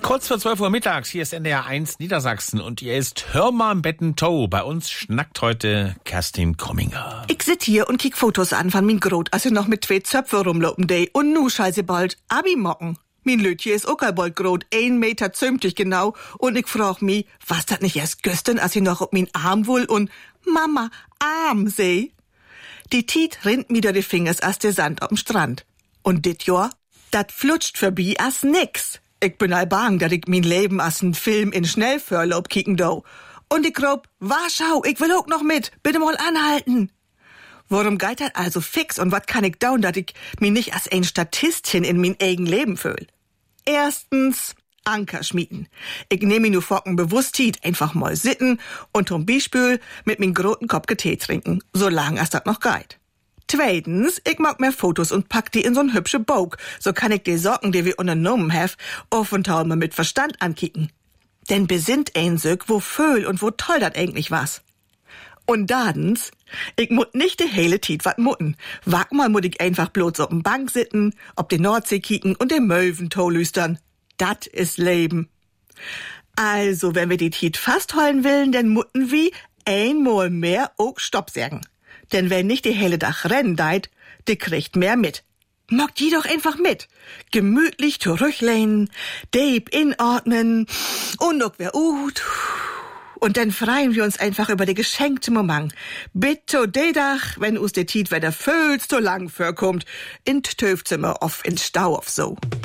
Kurz vor 12 Uhr mittags, hier ist NDR 1 Niedersachsen und ihr ist Hörmer am Bettentau. Bei uns schnackt heute Kerstin Krumminger. Ich sit hier und kick Fotos an von min Grot, als ich noch mit 2 Zöpfe rumlopen dei. Und nu scheiße bald Abi-Mocken. Min Lötje ist auch bald grot, 1 Meter zömtig genau. Und ich frag mi, was dat nicht erst gestern, als ich noch ob min Arm wohl und Mama, Arm seh. Die Tiet rinnt mir die Fingers as der Sand auf'm Strand. Und dit Jahr, dat flutscht vorbei as nix. Ich bin all bang, dat ich mein Leben as n Film in Schnellförlob kicken do. Und ich glaub, Warschau, ich will auch noch mit, bitte mal anhalten. Worum geht dat also fix und wat kann ich daun, dat ich mich nicht as ein Statistin in mein eigen Leben fühl? Erstens, Anker schmieden. Ich nehme mir nur Focken bewusst Tiet, einfach mal sitten und zum Beispiel mit min groten Kopf Tee trinken, solange as dat noch geht. Zweitens, ich mag mehr Fotos und pack die in so'n hübsche Bog. So kann ich die Socken, die wir unternommen have, offental mal mit Verstand ankicken. Denn besinnt ein Söck, wo föhl und wo toll dat eigentlich was. Und dadens, ich mut nicht de hele Tiet wat mutten. Wag mal mut ich einfach bloß op'n Bank sitten, ob die Nordsee kicken und den Möwentau lüstern. Dat is Leben. Also, wenn wir die Tiet fast holen willen, dann mutten wie einmal mehr auch Stopp sagen. Denn wenn nicht die helle Dach rennen deit, die kriegt mehr mit. Mag die doch einfach mit. Gemütlich zurücklehnen, deep inatmen und noch wer und dann freuen wir uns einfach über die geschenkte Moment. Bitte de Dach, wenn us de Tiet wieder füllst, so lang vorkommt, in Töfzimmer auf in Stau auf so.